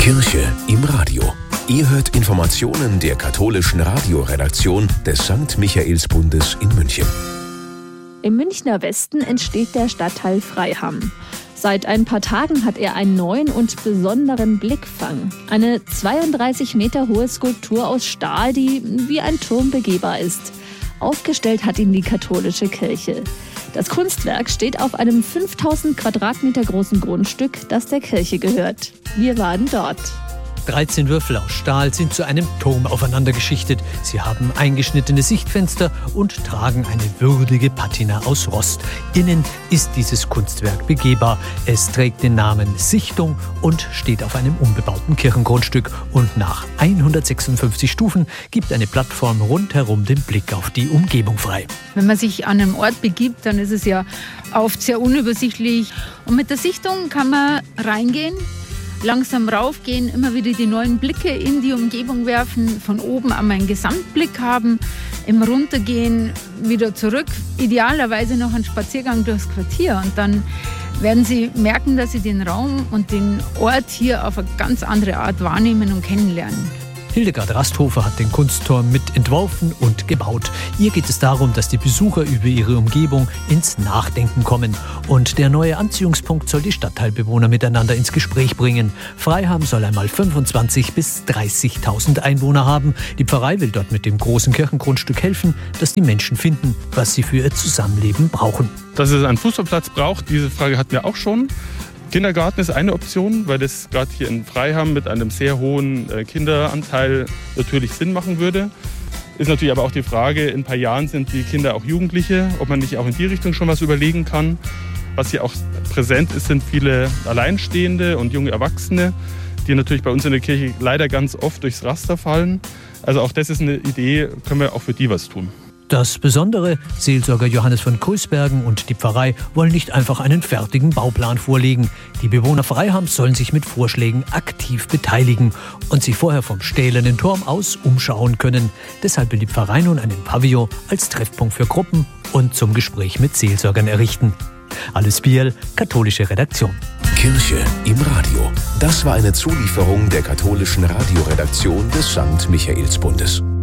Kirche im Radio. Ihr hört Informationen der katholischen Radioredaktion des St. Michaelsbundes in München. Im Münchner Westen entsteht der Stadtteil Freiham. Seit ein paar Tagen hat er einen neuen und besonderen Blickfang. Eine 32 Meter hohe Skulptur aus Stahl, die wie ein Turm begehbar ist. Aufgestellt hat ihn die katholische Kirche. Das Kunstwerk steht auf einem 5000 Quadratmeter großen Grundstück, das der Kirche gehört. Wir waren dort. 13 Würfel aus Stahl sind zu einem Turm aufeinander geschichtet. Sie haben eingeschnittene Sichtfenster und tragen eine würdige Patina aus Rost. Innen ist dieses Kunstwerk begehbar. Es trägt den Namen Sichtung und steht auf einem unbebauten Kirchengrundstück. Und nach 156 Stufen gibt eine Plattform rundherum den Blick auf die Umgebung frei. Wenn man sich an einem Ort begibt, dann ist es ja oft sehr unübersichtlich. Und mit der Sichtung kann man reingehen, langsam raufgehen, immer wieder die neuen Blicke in die Umgebung werfen, von oben einmal einen Gesamtblick haben, im Runtergehen wieder zurück, idealerweise noch einen Spaziergang durchs Quartier und dann werden Sie merken, dass Sie den Raum und den Ort hier auf eine ganz andere Art wahrnehmen und kennenlernen. Hildegard Rasthofer hat den Kunstturm mit entworfen und gebaut. Ihr geht es darum, dass die Besucher über ihre Umgebung ins Nachdenken kommen. Und der neue Anziehungspunkt soll die Stadtteilbewohner miteinander ins Gespräch bringen. Freiham soll einmal 25.000 bis 30.000 Einwohner haben. Die Pfarrei will dort mit dem großen Kirchengrundstück helfen, dass die Menschen finden, was sie für ihr Zusammenleben brauchen. Dass es einen Fußballplatz braucht, diese Frage hatten wir auch schon. Kindergarten ist eine Option, weil das gerade hier in Freiham mit einem sehr hohen Kinderanteil natürlich Sinn machen würde. Ist natürlich aber auch die Frage, in ein paar Jahren sind die Kinder auch Jugendliche, ob man nicht auch in die Richtung schon was überlegen kann. Was hier auch präsent ist, sind viele Alleinstehende und junge Erwachsene, die natürlich bei uns in der Kirche leider ganz oft durchs Raster fallen. Also auch das ist eine Idee, können wir auch für die was tun. Das Besondere, Seelsorger Johannes von Grüßbergen und die Pfarrei wollen nicht einfach einen fertigen Bauplan vorlegen. Die Bewohner Freihams sollen sich mit Vorschlägen aktiv beteiligen und sich vorher vom stählernen Turm aus umschauen können. Deshalb will die Pfarrei nun einen Pavillon als Treffpunkt für Gruppen und zum Gespräch mit Seelsorgern errichten. Alice Biel, katholische Redaktion. Kirche im Radio. Das war eine Zulieferung der katholischen Radioredaktion des St. Michaelsbundes.